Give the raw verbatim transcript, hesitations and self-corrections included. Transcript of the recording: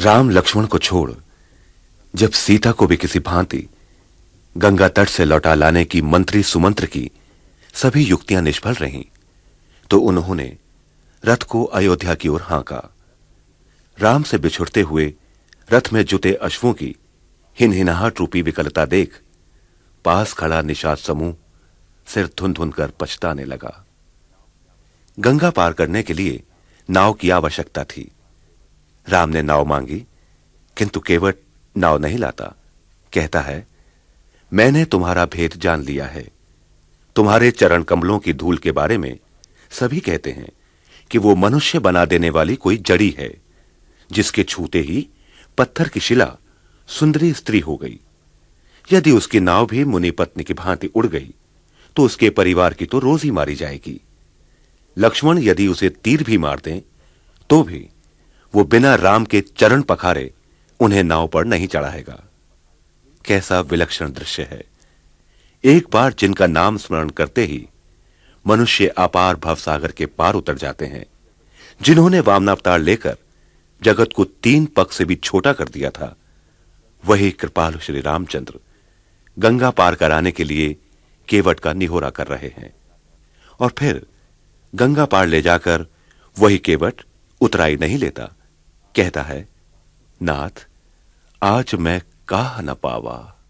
राम लक्ष्मण को छोड़ जब सीता को भी किसी भांति गंगा तट से लौटा लाने की मंत्री सुमंत्र की सभी युक्तियां निष्फल रहीं, तो उन्होंने रथ को अयोध्या की ओर हाँका। राम से बिछुड़ते हुए रथ में जुटे अश्वों की हिनहिनाहट रूपी विकलता देख पास खड़ा निषाद समूह सिर धुन धुन कर पछताने लगा। गंगा पार करने के लिए नाव की आवश्यकता थी। राम ने नाव मांगी, किंतु केवट नाव नहीं लाता। कहता है, मैंने तुम्हारा भेद जान लिया है। तुम्हारे चरण कमलों की धूल के बारे में सभी कहते हैं कि वो मनुष्य बना देने वाली कोई जड़ी है, जिसके छूते ही पत्थर की शिला सुंदरी स्त्री हो गई। यदि उसकी नाव भी मुनि पत्नी की भांति उड़ गई तो उसके परिवार की तो रोजी मारी जाएगी। लक्ष्मण यदि उसे तीर भी मार दें तो भी वो बिना राम के चरण पखारे उन्हें नाव पर नहीं चढ़ाएगा। कैसा विलक्षण दृश्य है। एक बार जिनका नाम स्मरण करते ही मनुष्य अपार भवसागर के पार उतर जाते हैं, जिन्होंने वामनावतार लेकर जगत को तीन पग से भी छोटा कर दिया था, वही कृपालु श्री रामचंद्र गंगा पार कराने के लिए केवट का निहोरा कर रहे हैं। और फिर गंगा पार ले जाकर वही केवट उतराई नहीं लेता। कहता है, नाथ आज मैं काह न पावा।